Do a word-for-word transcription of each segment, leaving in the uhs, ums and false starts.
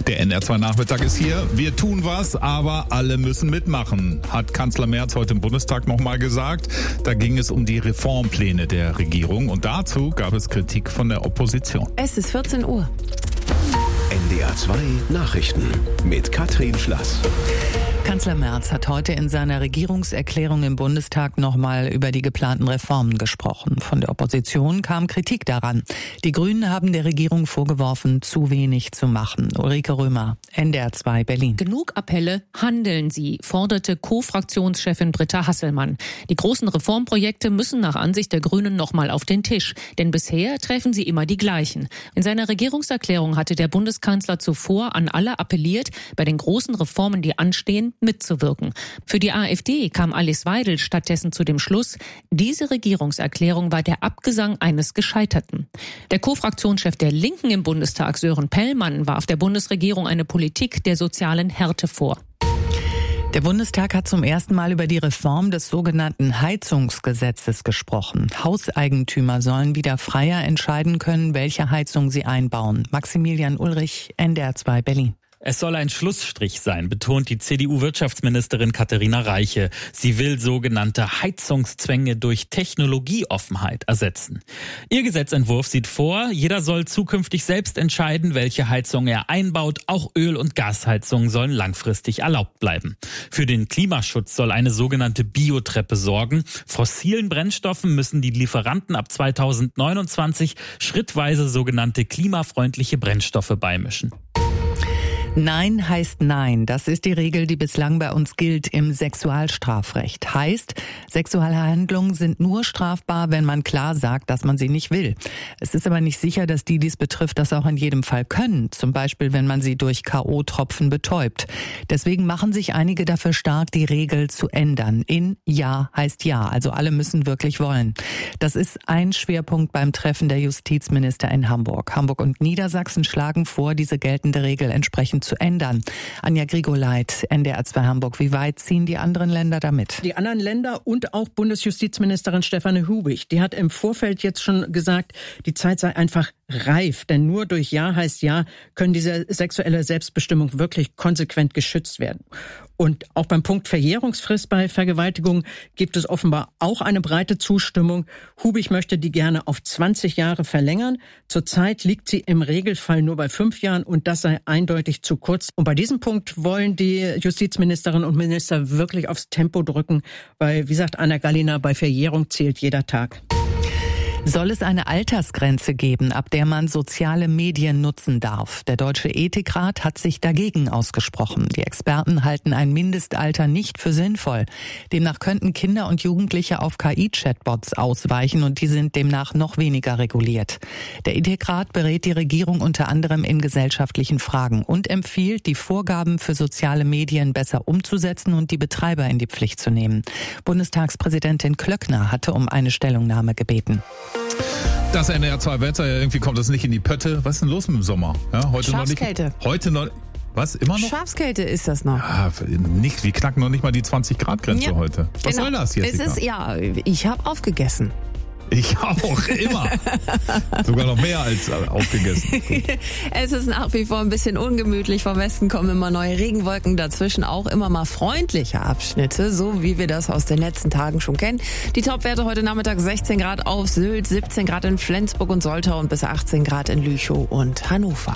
Der N R zwei Nachmittag ist hier. Wir tun was, aber alle müssen mitmachen, hat Kanzler Merz heute im Bundestag nochmal gesagt. Da ging es um die Reformpläne der Regierung und dazu gab es Kritik von der Opposition. Es ist vierzehn Uhr. N D R zwei Nachrichten mit Katrin Schlass. Kanzler Merz hat heute in seiner Regierungserklärung im Bundestag nochmal über die geplanten Reformen gesprochen. Von der Opposition kam Kritik daran. Die Grünen haben der Regierung vorgeworfen, zu wenig zu machen. Ulrike Römer, N D R zwei Berlin. Genug Appelle, handeln Sie, forderte Co-Fraktionschefin Britta Hasselmann. Die großen Reformprojekte müssen nach Ansicht der Grünen nochmal auf den Tisch. Denn bisher treffen sie immer die gleichen. In seiner Regierungserklärung hatte der Bundeskanzler zuvor an alle appelliert, bei den großen Reformen, die anstehen, mitzuwirken. Für die AfD kam Alice Weidel stattdessen zu dem Schluss, diese Regierungserklärung war der Abgesang eines Gescheiterten. Der Co-Fraktionschef der Linken im Bundestag, Sören Pellmann, warf der Bundesregierung eine Politik der sozialen Härte vor. Der Bundestag hat zum ersten Mal über die Reform des sogenannten Heizungsgesetzes gesprochen. Hauseigentümer sollen wieder freier entscheiden können, welche Heizung sie einbauen. Maximilian Ulrich, N D R zwei Berlin. Es soll ein Schlussstrich sein, betont die C D U-Wirtschaftsministerin Katharina Reiche. Sie will sogenannte Heizungszwänge durch Technologieoffenheit ersetzen. Ihr Gesetzentwurf sieht vor, jeder soll zukünftig selbst entscheiden, welche Heizung er einbaut. Auch Öl- und Gasheizungen sollen langfristig erlaubt bleiben. Für den Klimaschutz soll eine sogenannte Biotreppe sorgen. Fossilen Brennstoffen müssen die Lieferanten ab zweitausendneunundzwanzig schrittweise sogenannte klimafreundliche Brennstoffe beimischen. Nein heißt Nein. Das ist die Regel, die bislang bei uns gilt im Sexualstrafrecht. Heißt, Sexualhandlungen sind nur strafbar, wenn man klar sagt, dass man sie nicht will. Es ist aber nicht sicher, dass die, die es betrifft, das auch in jedem Fall können. Zum Beispiel, wenn man sie durch K O-Tropfen betäubt. Deswegen machen sich einige dafür stark, die Regel zu ändern. In Ja heißt Ja. Also alle müssen wirklich wollen. Das ist ein Schwerpunkt beim Treffen der Justizminister in Hamburg. Hamburg und Niedersachsen schlagen vor, diese geltende Regel entsprechend zu ändern. Anja Grigoleit, N D R zwei Hamburg. Wie weit ziehen die anderen Länder damit? Die anderen Länder und auch Bundesjustizministerin Stefanie Hubich, die hat im Vorfeld jetzt schon gesagt, die Zeit sei einfach reif. Denn nur durch Ja heißt Ja können diese sexuelle Selbstbestimmung wirklich konsequent geschützt werden. Und auch beim Punkt Verjährungsfrist bei Vergewaltigung gibt es offenbar auch eine breite Zustimmung. Hubich möchte die gerne auf zwanzig Jahre verlängern. Zurzeit liegt sie im Regelfall nur bei fünf Jahren und das sei eindeutig zu kurz. Und bei diesem Punkt wollen die Justizministerinnen und Minister wirklich aufs Tempo drücken, weil, wie sagt Anna Gallina, bei Verjährung zählt jeder Tag. Soll es eine Altersgrenze geben, ab der man soziale Medien nutzen darf? Der Deutsche Ethikrat hat sich dagegen ausgesprochen. Die Experten halten ein Mindestalter nicht für sinnvoll. Demnach könnten Kinder und Jugendliche auf K I-Chatbots ausweichen und die sind demnach noch weniger reguliert. Der Ethikrat berät die Regierung unter anderem in gesellschaftlichen Fragen und empfiehlt, die Vorgaben für soziale Medien besser umzusetzen und die Betreiber in die Pflicht zu nehmen. Bundestagspräsidentin Klöckner hatte um eine Stellungnahme gebeten. Das N R zwei Wetter, ja, irgendwie kommt das nicht in die Pötte. Was ist denn los mit dem Sommer? Ja, heute Schafskälte. Noch nicht, heute noch, was, immer noch? Schafskälte ist das noch. Ja, nicht, wir knacken noch nicht mal die zwanzig Grad Grenze ja, heute. Was genau. soll das jetzt? Es ist, ja, ich habe aufgegessen. Ich auch, immer. Sogar noch mehr als aufgegessen. Es ist nach wie vor ein bisschen ungemütlich. Vom Westen kommen immer neue Regenwolken, dazwischen auch immer mal freundliche Abschnitte, so wie wir das aus den letzten Tagen schon kennen. Die Topwerte heute Nachmittag sechzehn Grad auf Sylt, siebzehn Grad in Flensburg und Soltau und bis achtzehn Grad in Lüchow und Hannover.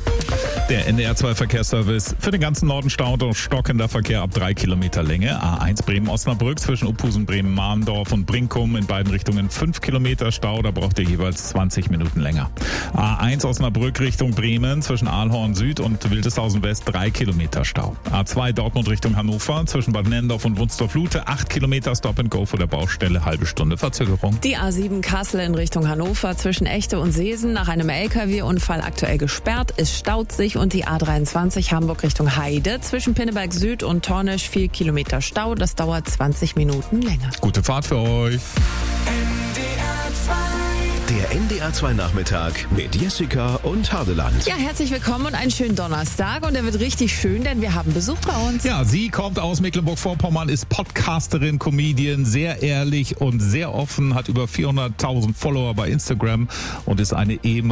Der N D R zwei Verkehrsservice für den ganzen Norden staut und stockender Verkehr ab drei Kilometer Länge. A eins Bremen-Osnabrück zwischen Uphusen, Bremen-Mahndorf und Brinkum in beiden Richtungen fünf Kilometer Stau, da braucht ihr jeweils zwanzig Minuten länger. A eins Osnabrück Richtung Bremen zwischen Aalhorn Süd und Wildeshausen West drei Kilometer Stau. A zwei Dortmund Richtung Hannover zwischen Bad Nendorf und Wunstorf-Lute acht Kilometer Stop and Go vor der Baustelle, halbe Stunde Verzögerung. Die A sieben Kassel in Richtung Hannover zwischen Echte und Seesen nach einem L K W-Unfall aktuell gesperrt. Es staut sich und die A dreiundzwanzig Hamburg Richtung Heide zwischen Pinneberg Süd und Tornisch vier Kilometer Stau. Das dauert zwanzig Minuten länger. Gute Fahrt für euch. Der N D R zwei Nachmittag mit Jessica und Hadeland. Ja, herzlich willkommen und einen schönen Donnerstag. Und er wird richtig schön, denn wir haben Besuch bei uns. Ja, sie kommt aus Mecklenburg-Vorpommern, ist Podcasterin, Comedian, sehr ehrlich und sehr offen, hat über vierhunderttausend Follower bei Instagram und ist eine ehemalige